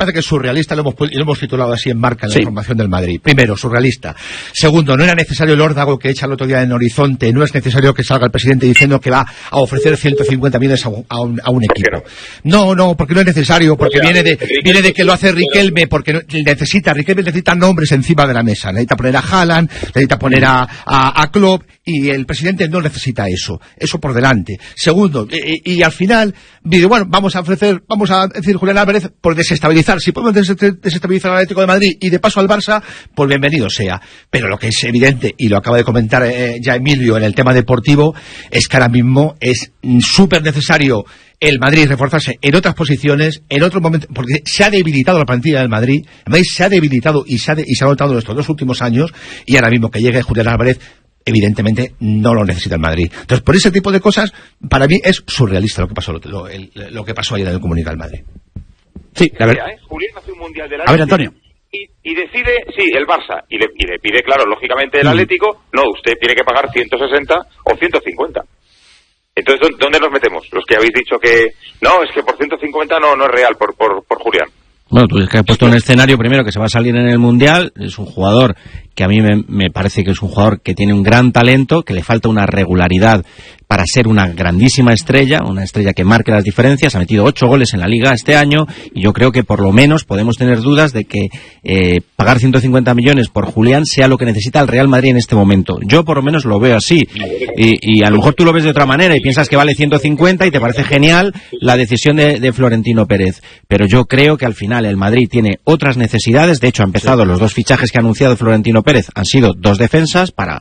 parece que es surrealista, lo hemos titulado así en Marca, en la información del Madrid. Primero, surrealista. Segundo, no era necesario el órdago que echa el otro día en Horizonte, no es necesario que salga el presidente diciendo que va a ofrecer 150 millones a un equipo. No, porque no es necesario, porque viene de que lo hace Riquelme, porque Riquelme necesita nombres encima de la mesa. Necesita poner a Haaland, necesita poner a Klopp, y el presidente no necesita eso por delante. Segundo, y al final, bueno, vamos a decir Julián Álvarez por desestabilizar. Si podemos desestabilizar al Atlético de Madrid y de paso al Barça, pues bienvenido sea. Pero lo que es evidente, y lo acaba de comentar ya Emilio en el tema deportivo, es que ahora mismo es súper necesario el Madrid reforzarse en otras posiciones, en otros momentos, porque se ha debilitado la plantilla del Madrid. El Madrid se ha debilitado y se ha notado en estos 2 últimos años, y ahora mismo que llegue Julián Álvarez, evidentemente no lo necesita el Madrid. Entonces, por ese tipo de cosas, para mí es surrealista lo que pasó ayer en el Comunicado del Madrid. Sí, la verdad. Julián hace un mundial del A ver, Antonio. Y decide, el Barça, y le pide, claro, lógicamente el Atlético, no, usted tiene que pagar 160 o 150. Entonces, ¿dónde nos metemos? Los que habéis dicho que, no, es que por 150 no es real, por Julián. Bueno, tú es que has puesto un escenario primero que se va a salir en el Mundial, es un jugador que a mí me parece que es un jugador que tiene un gran talento, que le falta una regularidad para ser una grandísima estrella, una estrella que marque las diferencias. Ha metido 8 goles en la Liga este año, y yo creo que por lo menos podemos tener dudas de que pagar 150 millones por Julián sea lo que necesita el Real Madrid en este momento. Yo por lo menos lo veo así, y a lo mejor tú lo ves de otra manera y piensas que vale 150 y te parece genial la decisión de Florentino Pérez, pero yo creo que al final el Madrid tiene otras necesidades. De hecho, ha empezado los 2 fichajes que ha anunciado Florentino Pérez, han sido 2 defensas para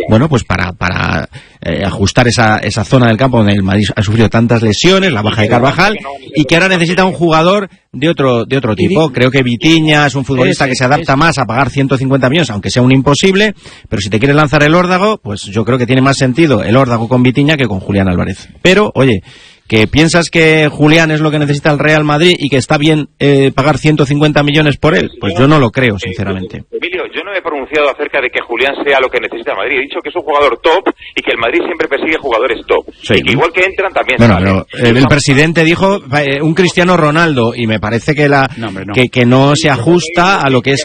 ajustar esa zona del campo donde el Madrid ha sufrido tantas lesiones, la baja de Carvajal, y que ahora necesita un jugador de otro tipo. Creo que Vitinha es un futbolista que se adapta más a pagar 150 millones, aunque sea un imposible, pero si te quieres lanzar el órdago, pues yo creo que tiene más sentido el órdago con Vitinha que con Julián Álvarez. Pero, oye, que piensas que Julián es lo que necesita el Real Madrid y que está bien pagar 150 millones por él, pues yo no lo creo, sinceramente. Emilio, yo no me he pronunciado acerca de que Julián sea lo que necesita el Madrid. He dicho que es un jugador top y que el Madrid siempre persigue jugadores top. Sí. Y que igual que entran también... Bueno, el presidente dijo un Cristiano Ronaldo, y me parece que que no se ajusta a lo que es...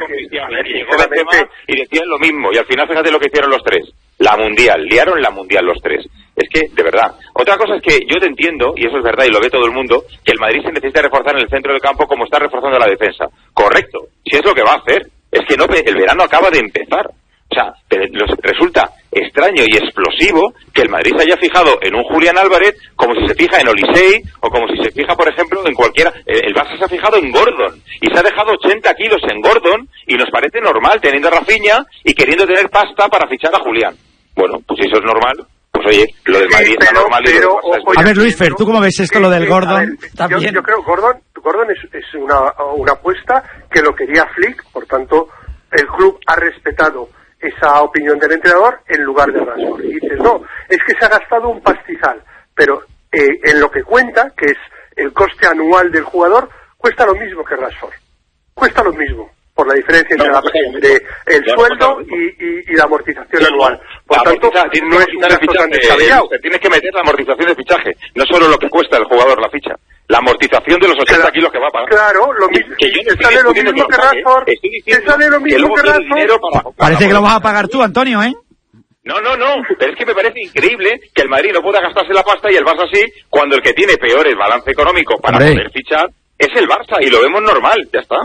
Y decían lo mismo, y al final fíjate lo que hicieron los 3. Liaron la Mundial los 3. Es que, de verdad. Otra cosa es que yo te entiendo, y eso es verdad y lo ve todo el mundo, que el Madrid se necesita reforzar en el centro del campo como está reforzando la defensa. Correcto. Si es lo que va a hacer. Es que no, el verano acaba de empezar. O sea, resulta extraño y explosivo que el Madrid se haya fijado en un Julián Álvarez como si se fija en Olisei o como si se fija, por ejemplo, en cualquiera. El Barça se ha fijado en Gordon y se ha dejado 80 kilos en Gordon, y nos parece normal teniendo a Rafinha y queriendo tener pasta para fichar a Julián. Bueno, pues si eso es normal, pues oye, lo del Madrid está normal. A ver, Luis Fer, ¿tú cómo ves esto, lo del Gordon? Yo creo que Gordon es una apuesta que lo quería Flick, por tanto, el club ha respetado esa opinión del entrenador en lugar de Rashford. Y dices, no, es que se ha gastado un pastizal, pero en lo que cuenta, que es el coste anual del jugador, cuesta lo mismo que Rashford. Cuesta lo mismo, por la diferencia entre el sueldo y la amortización anual. Por tanto, no es un gasto tan descabellado. Tienes que meter la amortización de fichaje, no solo lo que cuesta el jugador la ficha. La amortización de los 80 kilos que va a pagar. Claro, lo mismo. Que sale lo mismo que Rashford. Sale lo mismo que Rashford. Parece que lo vas a pagar tú, Antonio, ¿eh? No, pero es que me parece increíble que el Madrid no pueda gastarse la pasta y el Barça sí, cuando el que tiene peor el balance económico para poder fichar es el Barça, y lo vemos normal, ya está.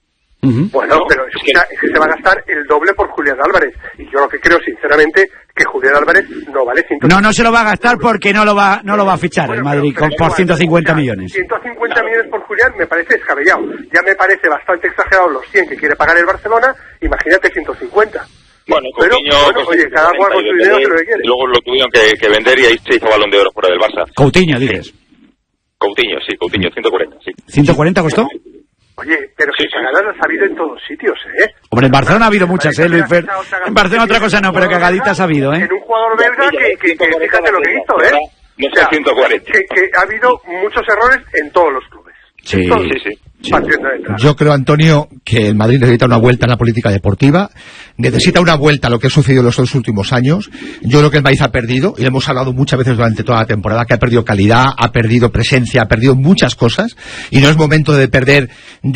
Bueno, pero es que se va a gastar el doble por Julián Álvarez, y yo lo que creo sinceramente que Julián Álvarez no vale 150. No se lo va a gastar porque no lo va a fichar el Madrid por 150 millones. 150 millones por Julián me parece descabellado. Ya me parece bastante exagerado los 100 que quiere pagar el Barcelona, imagínate 150. Bueno, Coutinho, oye, cada cual con su dinero que lo que quiere. Luego lo tuvieron que vender y ahí se hizo Balón de Oro fuera del Barça. Coutinho, dices. Coutinho, 140, sí. ¿140 costó? Oye, pero que cagadas las ha habido en todos sitios, ¿eh? Hombre, en Barcelona ha habido muchas, Luis Fer. En Barcelona otra cosa no, pero cagaditas ha habido, ¿eh? En un jugador belga que fíjate lo que hizo, ¿eh? No sé, 140. Que ha habido muchos errores en todos los clubes. Sí. Sí. Yo creo, Antonio, que el Madrid necesita una vuelta en la política deportiva, necesita una vuelta a lo que ha sucedido en los 2 últimos años. Yo creo que el Madrid ha perdido, y hemos hablado muchas veces durante toda la temporada, que ha perdido calidad, ha perdido presencia, ha perdido muchas cosas, y no es momento de perder